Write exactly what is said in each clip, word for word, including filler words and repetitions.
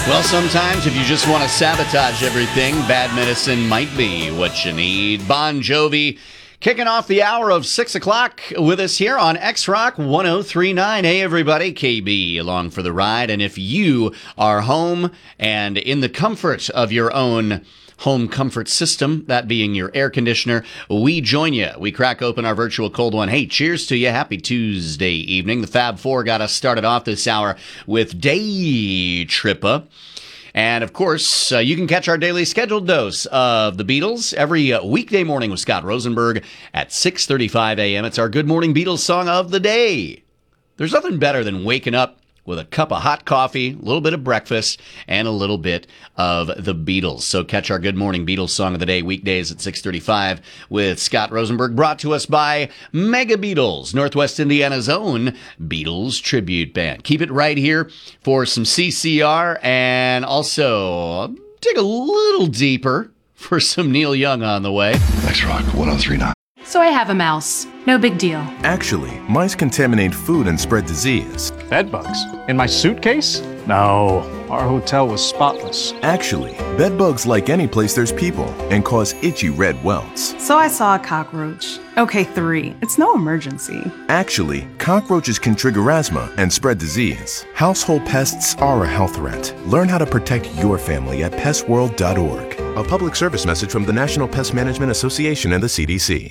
Well, sometimes if you just want to sabotage everything, bad medicine might be what you need. Bon Jovi kicking off the hour of six o'clock with us here on X-Rock one oh three point nine. Hey, everybody, K B along for the ride. And if you are home and in the comfort of your own home comfort system, that being your air conditioner, we join you. We crack open our virtual cold one. Hey, cheers to you. Happy Tuesday evening. The Fab Four got us started off this hour with Day Trippa. And, of course, uh, you can catch our daily scheduled dose of the Beatles every uh, weekday morning with Scott Rosenberg at six thirty-five a.m. It's our Good Morning Beatles song of the day. There's nothing better than waking up with a cup of hot coffee, a little bit of breakfast, and a little bit of the Beatles. So catch our Good Morning Beatles song of the day weekdays at six thirty-five with Scott Rosenberg, brought to us by Mega Beatles, Northwest Indiana's own Beatles tribute band. Keep it right here for some C C R, and also dig a little deeper for some Neil Young on the way. X-Rock one oh three point nine. So I have a mouse. No big deal. Actually, mice contaminate food and spread disease. Bed bugs? In my suitcase? No, our hotel was spotless. Actually, bed bugs like any place there's people and cause itchy red welts. So I saw a cockroach. Okay, three. It's no emergency. Actually, cockroaches can trigger asthma and spread disease. Household pests are a health threat. Learn how to protect your family at pest world dot org. A public service message from the National Pest Management Association and the C D C.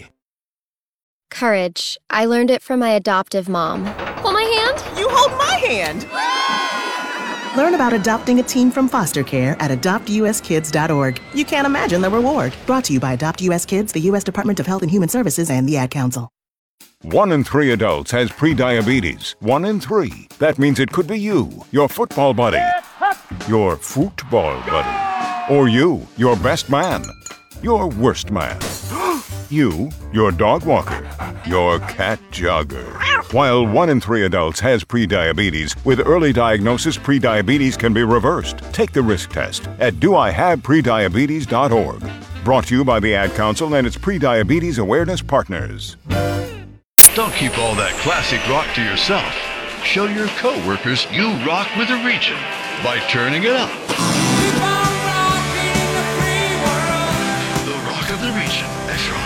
Courage. I learned it from my adoptive mom. Hold my hand. You hold my hand. Learn about adopting a teen from foster care at adopt u s kids dot org. You can't imagine the reward. Brought to you by Adopt U S Kids, the U S Department of Health and Human Services, and the Ad Council. One in three adults has prediabetes. One in three. That means it could be you, your football buddy, your football buddy, or you, your best man, your worst man. You, your dog walker, your cat jogger. While one in three adults has prediabetes, with early diagnosis, prediabetes can be reversed. Take the risk test at do I have prediabetes dot org. Brought to you by the Ad Council and its prediabetes awareness partners. Don't keep all that classic rock to yourself. Show your coworkers you rock with a region by turning it up.